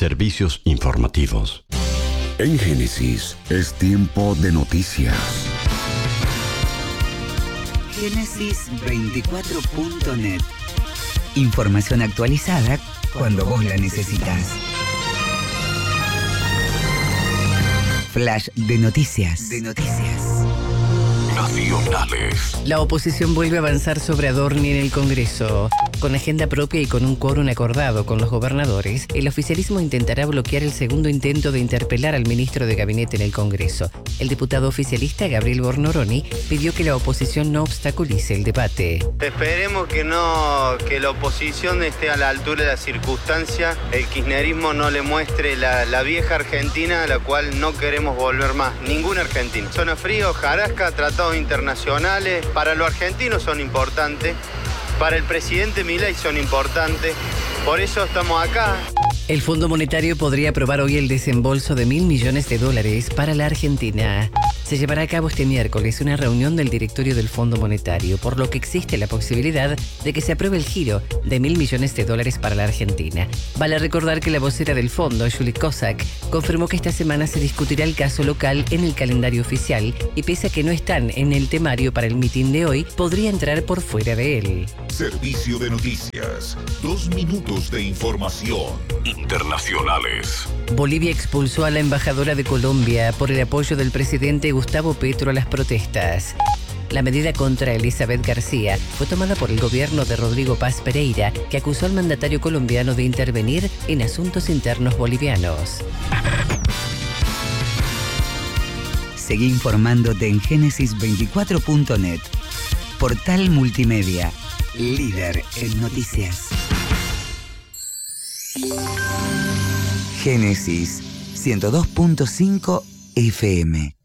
Servicios informativos. En Génesis es tiempo de noticias. Génesis24.net. Información actualizada cuando vos la necesitas. Flash de noticias. Nacionales. La oposición vuelve a avanzar sobre Adorni en el Congreso. Con agenda propia y con un quórum acordado con los gobernadores, el oficialismo intentará bloquear el segundo intento de interpelar al ministro de Gabinete en el Congreso. El diputado oficialista Gabriel Bornoroni pidió que la oposición no obstaculice el debate. Esperemos que la oposición esté a la altura de la circunstancia, el kirchnerismo no le muestre la vieja Argentina a la cual no queremos volver más, ningún argentino. Zona fría, hojarasca, tratados internacionales, para los argentinos son importantes, para el presidente Milei son importantes, por eso estamos acá. El Fondo Monetario podría aprobar hoy el desembolso de $1.000 millones para la Argentina. Se llevará a cabo este miércoles una reunión del directorio del Fondo Monetario, por lo que existe la posibilidad de que se apruebe el giro de $1.000 millones para la Argentina. Vale recordar que la vocera del fondo, Julie Kozak, confirmó que esta semana se discutirá el caso local en el calendario oficial y pese a que no están en el temario para el mitin de hoy, podría entrar por fuera de él. Servicio de noticias. 2 minutos de información. Internacionales. Bolivia expulsó a la embajadora de Colombia por el apoyo del presidente Gustavo Petro a las protestas. La medida contra Elizabeth García fue tomada por el gobierno de Rodrigo Paz Pereira, que acusó al mandatario colombiano de intervenir en asuntos internos bolivianos. Seguí informándote en Génesis24.net. Portal multimedia, líder en noticias. Génesis 102.5 FM.